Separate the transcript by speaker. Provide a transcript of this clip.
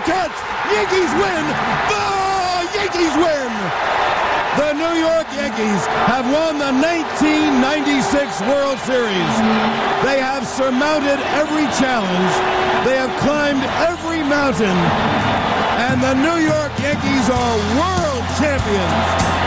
Speaker 1: catch. Yankees win. The Yankees win. The New York Yankees have won the 1996 World Series. They have surmounted every challenge. They have climbed every mountain. And the New York Yankees are world champions.